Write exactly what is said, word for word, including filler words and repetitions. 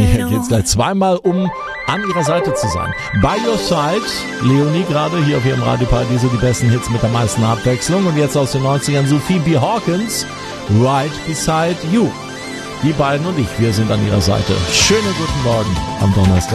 Hier geht's gleich zweimal um an ihrer Seite zu sein. By Your Side, Leonie gerade hier auf ihrem Radioparadiso, die besten Hits mit der meisten Abwechslung. Und jetzt aus den neunzigern Sophie B. Hawkins, Right Beside You. Die beiden und ich, wir sind an ihrer Seite. Schönen guten Morgen am Donnerstag.